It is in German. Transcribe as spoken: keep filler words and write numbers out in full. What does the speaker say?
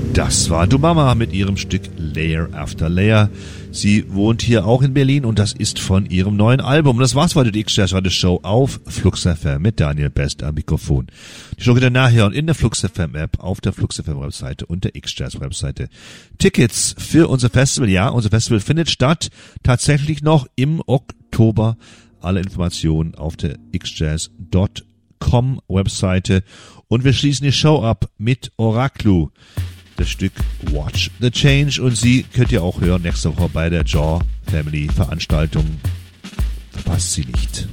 Das war Dumama mit ihrem Stück Layer After Layer. Sie wohnt hier auch in Berlin und das ist von ihrem neuen Album. Das war's heute, die X-Jazz Radio Show auf Flux F M mit Daniel Best am Mikrofon. Die Show geht dann nachher und in der Flux F M App, auf der Flux F M Webseite und der X-Jazz Webseite. Tickets für unser Festival, ja, unser Festival findet statt, tatsächlich noch im Oktober. Alle Informationen auf der x jazz Punkt com Webseite. Und wir schließen die Show ab mit Oraklu. Das Stück Watch the Change, und sie könnt ihr auch hören nächste Woche bei der Jaw Family Veranstaltung. Verpasst sie nicht.